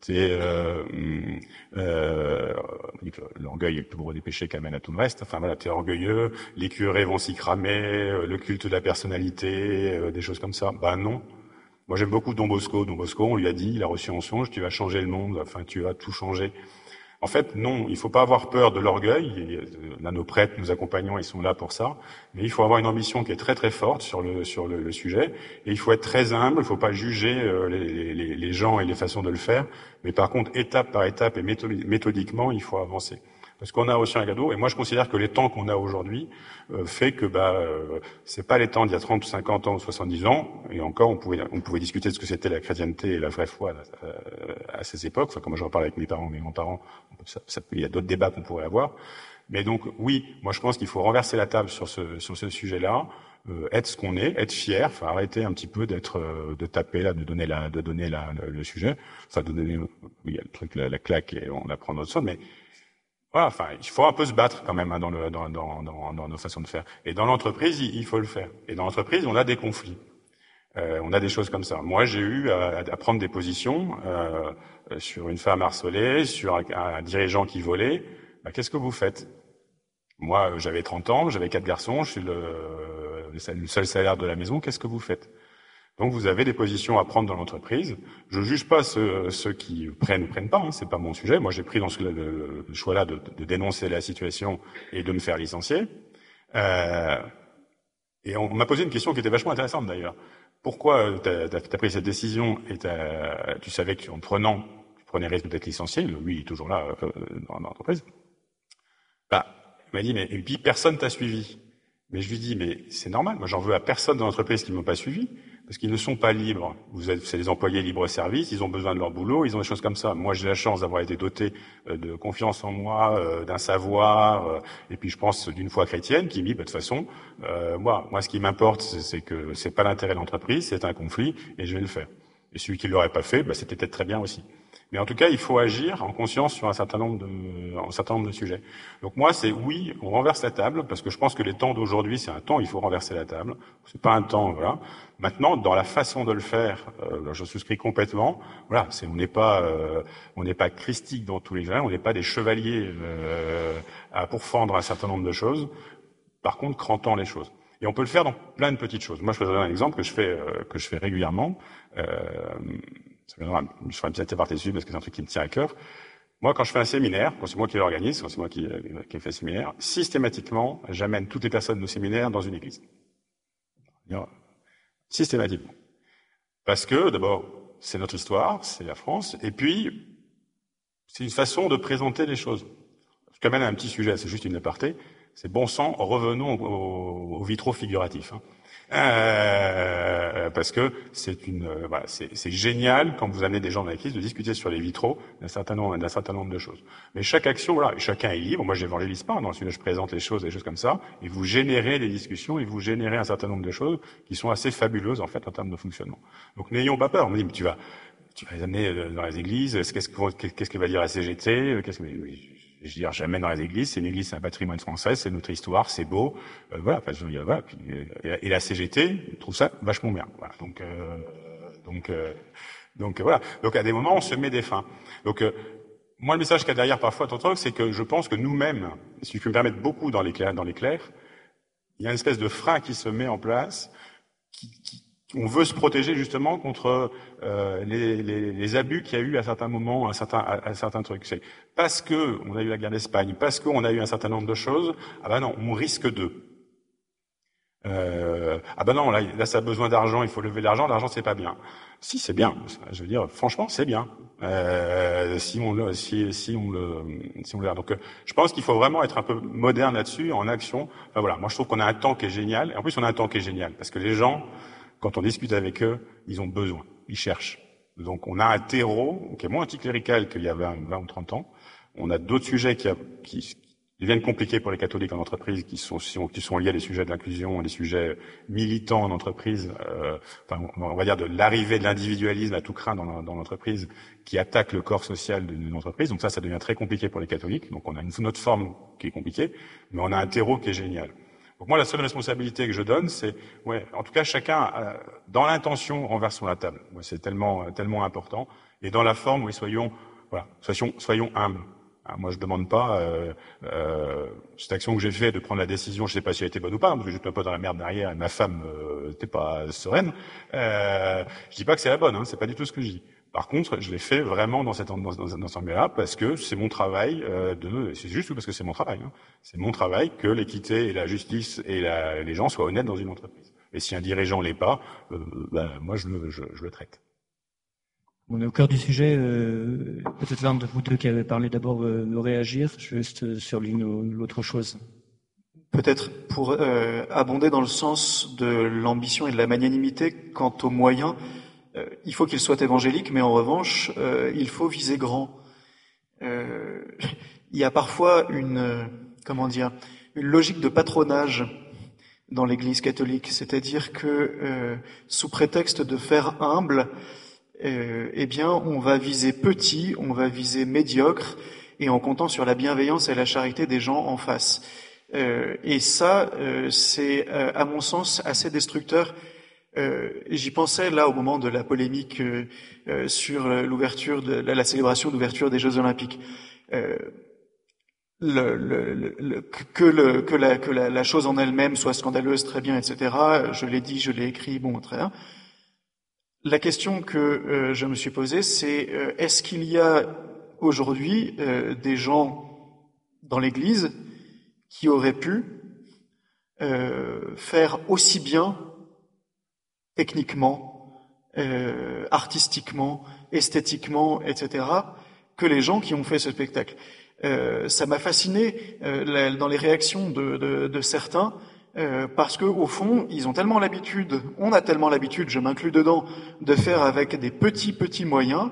l'orgueil est le plus gros des péchés qui amène à tout le reste. Enfin voilà, t'es orgueilleux, les curés vont s'y cramer, le culte de la personnalité, des choses comme ça. Ben non. Moi j'aime beaucoup Don Bosco. Don Bosco, on lui a dit, il a reçu en songe, tu vas changer le monde, enfin tu vas tout changer. En fait, non, il faut pas avoir peur de l'orgueil. Là, nos prêtres, nos accompagnants, ils sont là pour ça. Mais il faut avoir une ambition qui est très très forte sur le sujet. Et il faut être très humble. Il faut pas juger les gens et les façons de le faire. Mais par contre, étape par étape et méthodiquement, il faut avancer. Parce qu'on a reçu un cadeau. Et moi, je considère que les temps qu'on a aujourd'hui fait que c'est pas les temps d'il y a 30 ou 50 ans ou 70 ans. Et encore, on pouvait discuter de ce que c'était la chrétienté et la vraie foi à ces époques. Enfin, comme je reparle avec mes parents, mes grands-parents, il y a d'autres débats qu'on pourrait avoir. Mais donc, oui, moi, je pense qu'il faut renverser la table sur ce sujet-là. Être ce qu'on est, être fier, enfin arrêter un petit peu de taper là, de donner le sujet, enfin il y a le truc la claque et on apprend notre son, mais voilà, enfin il faut un peu se battre quand même dans nos façons de faire. Et dans l'entreprise, il faut le faire. Et dans l'entreprise, on a des conflits, on a des choses comme ça. Moi, j'ai eu à prendre des positions sur une femme harcelée, sur un dirigeant qui volait. Qu'est-ce que vous faites? Moi, j'avais 30 ans, j'avais 4 garçons, je suis le seul salaire de la maison, qu'est-ce que vous faites? Donc vous avez des positions à prendre dans l'entreprise. Je juge pas ceux qui prennent ou prennent pas, hein, c'est pas mon sujet. Moi j'ai pris dans le choix-là de dénoncer la situation et de me faire licencier. Et on m'a posé une question qui était vachement intéressante d'ailleurs. Pourquoi t'as pris cette décision et tu savais qu'en prenant, tu prenais risque d'être licencié, lui il est toujours là dans l'entreprise. Il m'a dit mais et puis personne t'a suivi. Mais je lui dis, mais c'est normal, moi j'en veux à personne dans l'entreprise qui ne m'ont pas suivi, parce qu'ils ne sont pas libres. C'est des employés libre-service, ils ont besoin de leur boulot, ils ont des choses comme ça. Moi j'ai la chance d'avoir été doté de confiance en moi, d'un savoir, et puis je pense d'une foi chrétienne qui me dit, de toute façon, moi ce qui m'importe, c'est que c'est pas l'intérêt de l'entreprise, c'est un conflit, et je vais le faire. Et celui qui l'aurait pas fait, c'était peut-être très bien aussi. Mais en tout cas, il faut agir en conscience sur un certain nombre de sujets. Donc moi, c'est oui, on renverse la table, parce que je pense que les temps d'aujourd'hui, c'est un temps où il faut renverser la table. C'est pas un temps, voilà. Maintenant, dans la façon de le faire, je souscris complètement. Voilà, on n'est pas christique dans tous les cas, on n'est pas des chevaliers à pourfendre un certain nombre de choses. Par contre, crantant les choses. Et on peut le faire dans plein de petites choses. Moi, je peux donner un exemple que je fais régulièrement. Je ferai une petite aparté dessus parce que c'est un truc qui me tient à cœur. Moi, quand je fais un séminaire, quand c'est moi qui l'organise, quand c'est moi qui fais le séminaire, systématiquement, j'amène toutes les personnes de séminaire dans une église. Systématiquement. Parce que, d'abord, c'est notre histoire, c'est la France, et puis, c'est une façon de présenter les choses. Je t'amène à un petit sujet, c'est juste une aparté. C'est bon sang, revenons aux vitraux figuratifs. Parce que c'est génial quand vous amenez des gens dans l'église de discuter sur les vitraux d'un certain nombre de choses. Mais chaque action, voilà, chacun est libre. Moi, j'évangélise pas, dans le sujet, je présente les choses, des choses comme ça, et vous générez des discussions, et vous générez un certain nombre de choses qui sont assez fabuleuses en fait en termes de fonctionnement. Donc n'ayons pas peur. On me dit, mais tu vas les amener dans les églises. Qu'est-ce que va dire la CGT? Je veux dire, jamais dans les églises. C'est une église, c'est un patrimoine français, c'est notre histoire, c'est beau. Voilà. Et la CGT, je trouve ça vachement bien. Voilà. Donc voilà. Donc à des moments, on se met des fins. Donc moi, le message qu'il y a derrière parfois, c'est que je pense que nous-mêmes, si je peux me permettre beaucoup dans les clercs, il y a une espèce de frein qui se met en place, on veut se protéger justement contre les abus qu'il y a eu à certains moments, à certains trucs. C'est parce que on a eu la guerre d'Espagne, parce qu'on a eu un certain nombre de choses. Ah ben non, on risque de. Ah ben non, là ça a besoin d'argent, il faut lever l'argent. L'argent c'est pas bien. Si c'est bien, je veux dire, franchement c'est bien. Si on le. Donc, je pense qu'il faut vraiment être un peu moderne là-dessus, en action. Enfin, voilà, moi je trouve qu'on a un temps qui est génial. Et en plus on a un temps qui est génial parce que les gens, quand on discute avec eux, ils ont besoin, ils cherchent. Donc on a un terreau qui est moins anticlérical qu'il y a 20 ou 30 ans. On a d'autres sujets qui deviennent compliqués pour les catholiques en entreprise, qui sont liés à des sujets d'inclusion, à des sujets militants en entreprise, on va dire de l'arrivée de l'individualisme à tout craint dans l'entreprise, qui attaque le corps social d'une entreprise. Donc ça devient très compliqué pour les catholiques. Donc on a une autre forme qui est compliquée, mais on a un terreau qui est génial. Donc moi, la seule responsabilité que je donne, c'est, en tout cas, chacun, dans l'intention, renverse sur la table. C'est tellement important. Et dans la forme, soyons humbles. Alors moi, je demande pas cette action que j'ai faite de prendre la décision. Je sais pas si elle a été bonne ou pas, parce que je suis un peu dans la merde derrière et ma femme n'était pas sereine. Je dis pas que c'est la bonne, hein, c'est pas du tout ce que je dis. Par contre, je l'ai fait vraiment dans cet ensemble-là parce que c'est mon travail c'est juste parce que c'est mon travail. Hein. C'est mon travail que l'équité et la justice et les gens soient honnêtes dans une entreprise. Et si un dirigeant l'est pas, moi je le traite. On est au cœur du sujet. Peut-être l'un de vous deux qui avait parlé d'abord de réagir. Juste sur l'une ou l'autre chose. Peut-être pour abonder dans le sens de l'ambition et de la magnanimité quant aux moyens. Il faut qu'il soit évangélique, mais en revanche, il faut viser grand. Il y a parfois une logique de patronage dans l'Église catholique, c'est-à-dire que sous prétexte de faire humble, on va viser petit, on va viser médiocre, et en comptant sur la bienveillance et la charité des gens en face. Et ça, c'est à mon sens assez destructeur. J'y pensais là au moment de la polémique sur l'ouverture de la célébration d'ouverture des Jeux Olympiques. Que la chose en elle-même soit scandaleuse, très bien, etc. Je l'ai dit, je l'ai écrit, bon, très bien. La question que je me suis posée, c'est est-ce qu'il y a aujourd'hui des gens dans l'Église qui auraient pu faire aussi bien techniquement, artistiquement, esthétiquement, etc., que les gens qui ont fait ce spectacle. Ça m'a fasciné dans les réactions de certains, parce que au fond, ils ont tellement l'habitude, on a tellement l'habitude, je m'inclus dedans, de faire avec des petits moyens,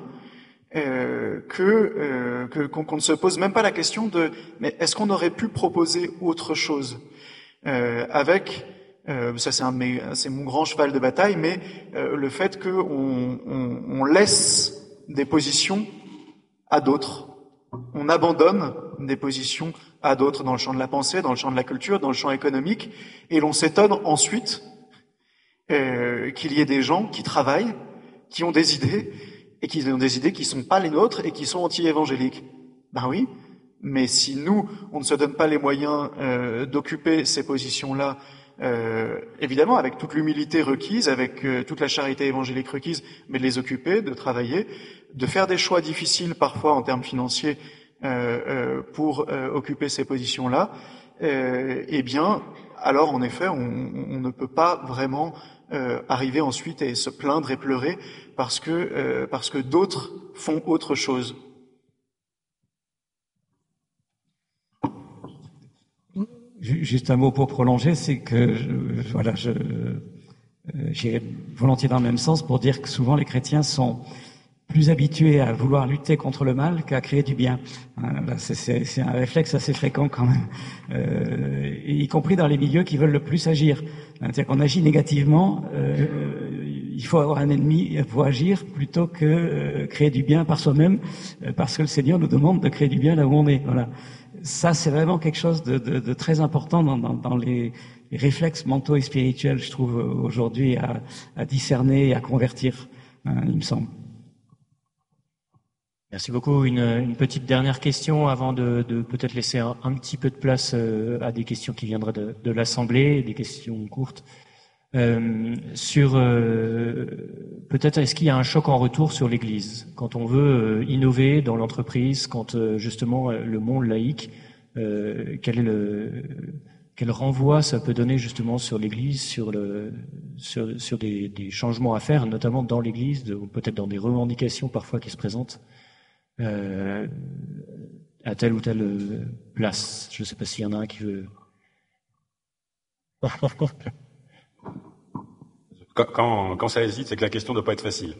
qu'on ne se pose même pas la question de mais est-ce qu'on aurait pu proposer autre chose avec ça c'est mon grand cheval de bataille, mais le fait que on laisse des positions à d'autres, on abandonne des positions à d'autres dans le champ de la pensée, dans le champ de la culture, dans le champ économique, et l'on s'étonne ensuite qu'il y ait des gens qui travaillent, qui ont des idées, et qui ont des idées qui sont pas les nôtres et qui sont anti-évangéliques. Ben oui, mais si nous, on ne se donne pas les moyens d'occuper ces positions-là, évidemment avec toute l'humilité requise, avec toute la charité évangélique requise, mais de les occuper, de travailler, de faire des choix difficiles parfois en termes financiers pour occuper ces positions-là, alors en effet, on ne peut pas vraiment arriver ensuite et se plaindre et pleurer parce que d'autres font autre chose. Juste un mot pour prolonger, c'est que j'irai volontiers dans le même sens pour dire que souvent les chrétiens sont plus habitués à vouloir lutter contre le mal qu'à créer du bien. C'est un réflexe assez fréquent quand même, y compris dans les milieux qui veulent le plus agir. C'est-à-dire qu'on agit négativement, il faut avoir un ennemi pour agir plutôt que créer du bien par soi-même, parce que le Seigneur nous demande de créer du bien là où on est. Voilà. Ça, c'est vraiment quelque chose de très important dans les réflexes mentaux et spirituels, je trouve, aujourd'hui, à discerner et à convertir, il me semble. Merci beaucoup. Une petite dernière question avant de peut-être laisser un petit peu de place à des questions qui viendraient de l'Assemblée, des questions courtes. Peut-être est-ce qu'il y a un choc en retour sur l'Église quand on veut innover dans l'entreprise, quand justement le monde laïque, quel renvoi ça peut donner justement sur l'Église, sur des changements à faire, notamment dans l'Église, ou peut-être dans des revendications parfois qui se présentent à telle ou telle place. Je ne sais pas s'il y en a un qui veut. Quand ça hésite, c'est que la question ne doit pas être facile.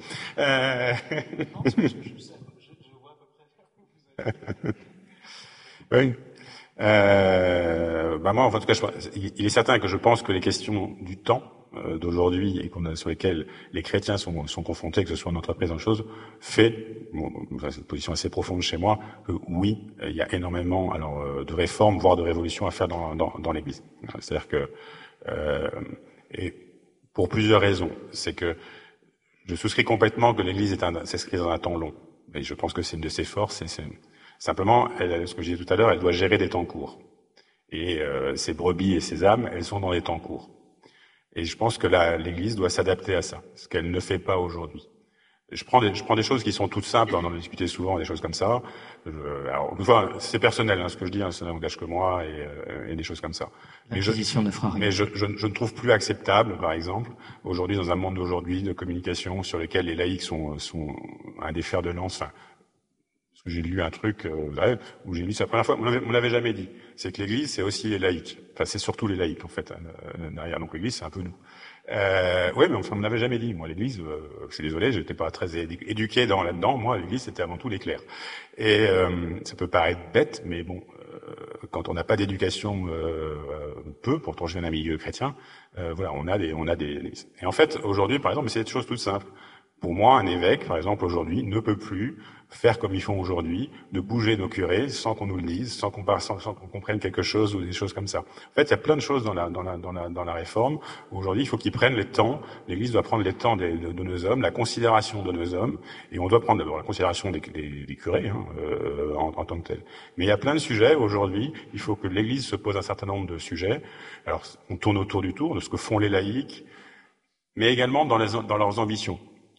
Oui. Moi, en tout cas, il est certain que je pense que les questions du temps d'aujourd'hui et sur lesquelles les chrétiens sont confrontés, que ce soit en entreprise, dans chose, c'est une position assez profonde chez moi, que oui, il y a énormément de réformes, voire de révolutions à faire dans l'Église. C'est-à-dire que et pour plusieurs raisons. C'est que je souscris complètement que l'Église s'inscrit dans un temps long. Et je pense que c'est une de ses forces. Simplement, ce que je disais tout à l'heure, elle doit gérer des temps courts. Et ses brebis et ses âmes, elles sont dans des temps courts. Et je pense que l'Église doit s'adapter à ça, ce qu'elle ne fait pas aujourd'hui. Je prends des choses qui sont toutes simples, on en a discuté souvent, des choses comme ça. Alors, une fois, c'est personnel, ce que je dis, ça n'engage que moi et des choses comme ça. Mais je ne trouve plus acceptable, par exemple, aujourd'hui, dans un monde d'aujourd'hui, de communication, sur lequel les laïcs sont un des fers de lance. Enfin, parce que j'ai lu un truc où j'ai lu ça la première fois, on l'avait jamais dit. C'est que l'Église, c'est aussi les laïcs. Enfin, c'est surtout les laïcs, en fait, derrière. Donc l'Église, c'est un peu nous. Oui, mais enfin, on ne l'avait jamais dit. Moi, l'Église, je suis désolé, j'étais pas très éduqué là-dedans. Moi, l'Église, c'était avant tout les clercs. Et ça peut paraître bête, mais bon, quand on n'a pas d'éducation, pourtant je viens d'un milieu chrétien, voilà, on a des. Et en fait, aujourd'hui, par exemple, c'est des choses toutes simples. Pour moi, un évêque, par exemple, aujourd'hui, ne peut plus faire comme ils font aujourd'hui, de bouger nos curés sans qu'on nous le dise, sans qu'on comprenne quelque chose ou des choses comme ça. En fait, il y a plein de choses dans la réforme. Aujourd'hui, il faut qu'ils prennent les temps. L'Église doit prendre les temps de nos hommes, la considération de nos hommes, et on doit prendre d'abord la considération des curés en tant que tels. Mais il y a plein de sujets aujourd'hui. Il faut que l'Église se pose un certain nombre de sujets. Alors, on tourne autour du tour de ce que font les laïcs, mais également dans leurs ambitions.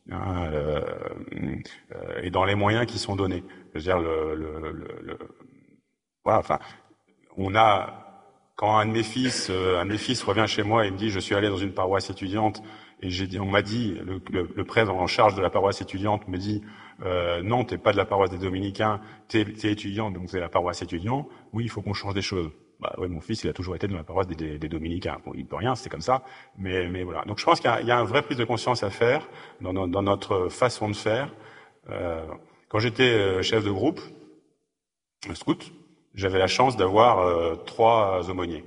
Et dans les moyens qui sont donnés. Je veux dire, voilà, enfin, quand un de mes fils revient chez moi et me dit, je suis allé dans une paroisse étudiante et on m'a dit, le prêtre en charge de la paroisse étudiante me dit, non, t'es pas de la paroisse des Dominicains, t'es étudiant, donc c'est la paroisse étudiante. Oui, il faut qu'on change des choses. Bah ouais, mon fils, il a toujours été dans la paroisse des Dominicains. Bon, il peut rien, c'est comme ça. Mais voilà. Donc je pense qu'il y a une vraie prise de conscience à faire dans notre façon de faire. Quand j'étais chef de groupe, scout, j'avais la chance d'avoir 3 aumôniers.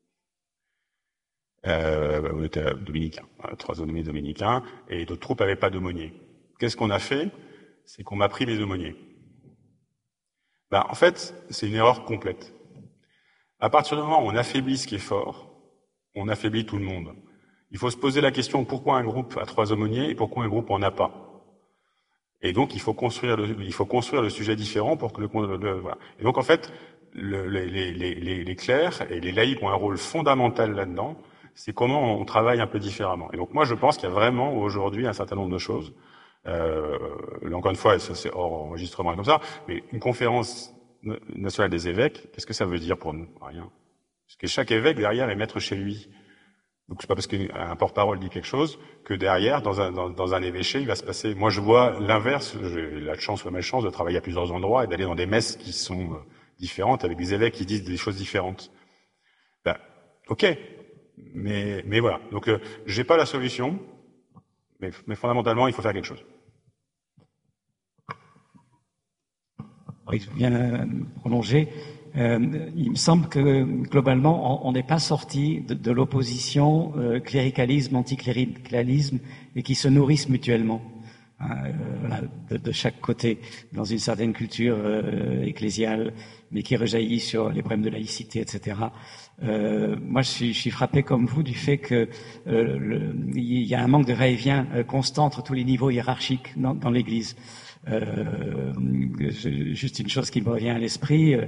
On était dominicains, 3 aumôniers dominicains, et d'autres troupes n'avaient pas d'aumôniers. Qu'est-ce qu'on a fait? C'est qu'on m'a pris mes aumôniers. En fait, c'est une erreur complète. À partir du moment où on affaiblit ce qui est fort, on affaiblit tout le monde. Il faut se poser la question pourquoi un groupe a 3 aumôniers et pourquoi un groupe en a pas. Et donc il faut construire le sujet différent pour que voilà. Et donc en fait, les clercs et les laïcs ont un rôle fondamental là-dedans. C'est comment on travaille un peu différemment. Et donc moi je pense qu'il y a vraiment aujourd'hui un certain nombre de choses. Encore une fois, ça c'est hors enregistrement comme ça, mais une conférence nationale des évêques, qu'est-ce que ça veut dire pour nous? Rien. Parce que chaque évêque derrière est maître chez lui. Donc c'est pas parce qu'un porte-parole dit quelque chose que derrière, dans un évêché, il va se passer. Moi, je vois l'inverse. J'ai la chance ou la malchance de travailler à plusieurs endroits et d'aller dans des messes qui sont différentes avec des évêques qui disent des choses différentes. Ok, mais voilà. Donc j'ai pas la solution, mais fondamentalement, il faut faire quelque chose. Oui, je viens prolonger. Il me semble que globalement, on n'est pas sorti de l'opposition cléricalisme, anticléricalisme, et qui se nourrissent mutuellement, voilà, de chaque côté, dans une certaine culture ecclésiale, mais qui rejaillit sur les problèmes de laïcité, etc. Moi, je suis frappé comme vous du fait que il y a un manque de va-et-vient constant entre tous les niveaux hiérarchiques dans l'Église. Juste une chose qui me revient à l'esprit.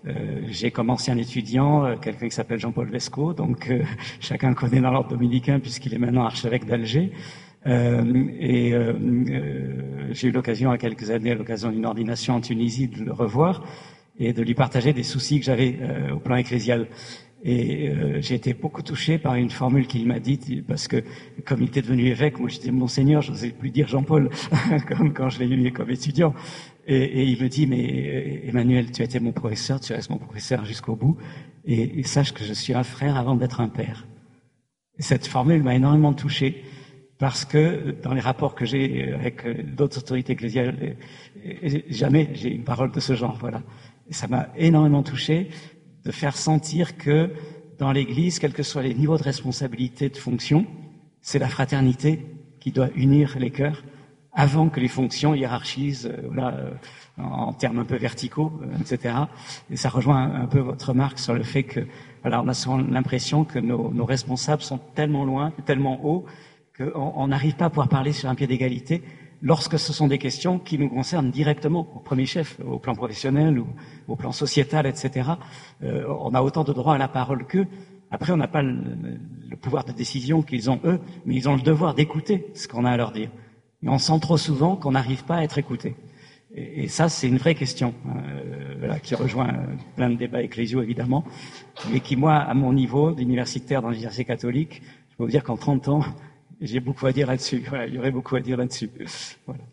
J'ai comme ancien étudiant quelqu'un qui s'appelle Jean-Paul Vesco, donc chacun connaît dans l'ordre dominicain puisqu'il est maintenant archevêque d'Alger. J'ai eu l'occasion, à quelques années, à l'occasion d'une ordination en Tunisie, de le revoir et de lui partager des soucis que j'avais au plan ecclésial. Et j'ai été beaucoup touché par une formule qu'il m'a dite, parce que comme il était devenu évêque, moi j'étais Monseigneur, je n'osais plus dire Jean-Paul, comme quand je l'ai eu comme étudiant. Et il me dit, mais Emmanuel, tu as été mon professeur, tu restes mon professeur jusqu'au bout, et sache que je suis un frère avant d'être un père. Et cette formule m'a énormément touché, parce que dans les rapports que j'ai avec d'autres autorités ecclésiales, jamais j'ai une parole de ce genre, voilà. Et ça m'a énormément touché de faire sentir que dans l'Église, quels que soient les niveaux de responsabilité, de fonction, c'est la fraternité qui doit unir les cœurs avant que les fonctions hiérarchisent, en termes un peu verticaux, etc. Et ça rejoint un peu votre remarque sur le fait que, voilà, on a souvent l'impression que nos responsables sont tellement loin, tellement hauts, qu'on n'arrive pas à pouvoir parler sur un pied d'égalité lorsque ce sont des questions qui nous concernent directement, au premier chef, au plan professionnel ou au plan sociétal, etc. On a autant de droit à la parole qu'eux. Après, on n'a pas le pouvoir de décision qu'ils ont eux, mais ils ont le devoir d'écouter ce qu'on a à leur dire. Mais on sent trop souvent qu'on n'arrive pas à être écouté. Et ça, c'est une vraie question, qui rejoint plein de débats ecclésiaux, évidemment, mais qui, moi, à mon niveau d'universitaire dans l'université catholique, je peux vous dire qu'en 30 ans, j'ai beaucoup à dire là-dessus. Voilà, il y aurait beaucoup à dire là-dessus. Voilà.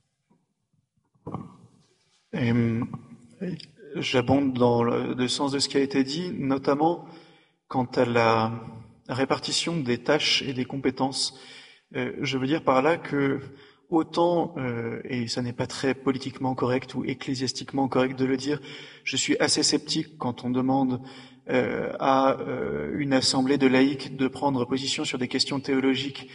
J'abonde dans le sens de ce qui a été dit, notamment quant à la répartition des tâches et des compétences. Je veux dire par là que autant, et ça n'est pas très politiquement correct ou ecclésiastiquement correct de le dire, je suis assez sceptique quand on demande à une assemblée de laïcs de prendre position sur des questions théologiques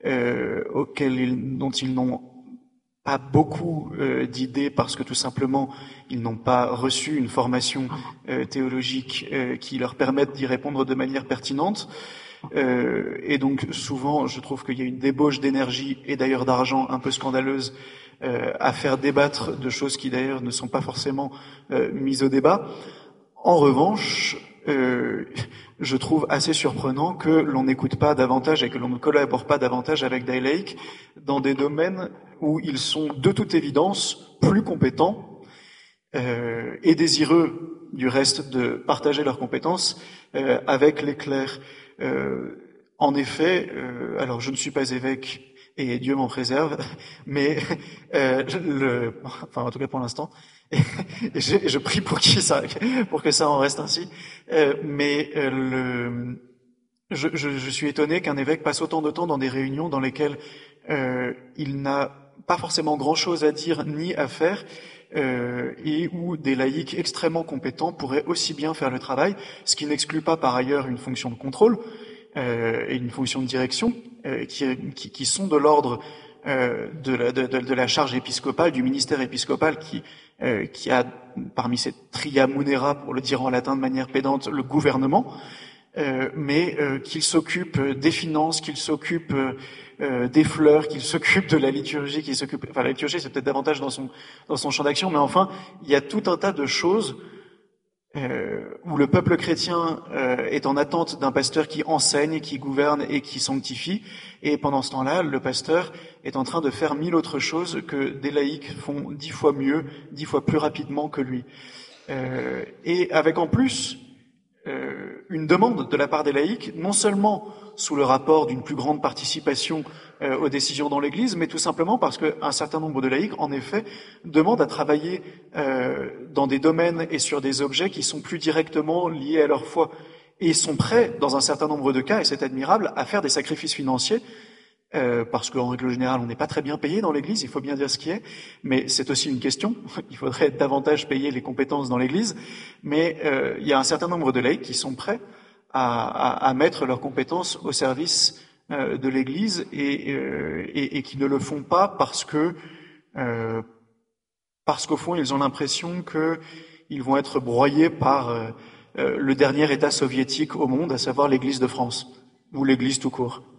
dont ils n'ont pas beaucoup d'idées parce que tout simplement ils n'ont pas reçu une formation théologique qui leur permette d'y répondre de manière pertinente. Et donc souvent je trouve qu'il y a une débauche d'énergie et d'ailleurs d'argent un peu scandaleuse à faire débattre de choses qui d'ailleurs ne sont pas forcément mises au débat. En revanche, je trouve assez surprenant que l'on n'écoute pas davantage et que l'on ne collabore pas davantage avec des laïcs dans des domaines où ils sont de toute évidence plus compétents et désireux du reste de partager leurs compétences avec les clercs. En effet, alors je ne suis pas évêque et Dieu m'en préserve, mais enfin en tout cas pour l'instant, et je prie pour que ça en reste ainsi. Je suis étonné qu'un évêque passe autant de temps dans des réunions dans lesquelles il n'a pas forcément grand-chose à dire ni à faire, et où des laïcs extrêmement compétents pourraient aussi bien faire le travail, ce qui n'exclut pas par ailleurs une fonction de contrôle et une fonction de direction qui sont de l'ordre de la charge épiscopale, du ministère épiscopal qui a parmi ses tria munera, pour le dire en latin de manière pédante, le gouvernement, mais qu'il s'occupe des finances, qu'il s'occupe des fleurs, qu'il s'occupe de la liturgie, la liturgie c'est peut-être davantage dans son champ d'action, mais enfin il y a tout un tas de choses où le peuple chrétien est en attente d'un pasteur qui enseigne, qui gouverne et qui sanctifie, et pendant ce temps-là, le pasteur est en train de faire 1000 autres choses que des laïcs font 10 fois mieux, 10 fois plus rapidement que lui. Et avec en plus une demande de la part des laïcs, non seulement sous le rapport d'une plus grande participation aux décisions dans l'Église, mais tout simplement parce qu'un certain nombre de laïcs, en effet, demandent à travailler dans des domaines et sur des objets qui sont plus directement liés à leur foi, et sont prêts, dans un certain nombre de cas, et c'est admirable, à faire des sacrifices financiers, parce qu'en règle générale, on n'est pas très bien payé dans l'Église, il faut bien dire ce qui est, mais c'est aussi une question. Il faudrait davantage payer les compétences dans l'Église, mais il y a un certain nombre de laïcs qui sont prêts à mettre leurs compétences au service de l'Église et qui ne le font pas parce qu'au fond ils ont l'impression qu'ils vont être broyés par le dernier État soviétique au monde, à savoir l'Église de France ou l'Église tout court.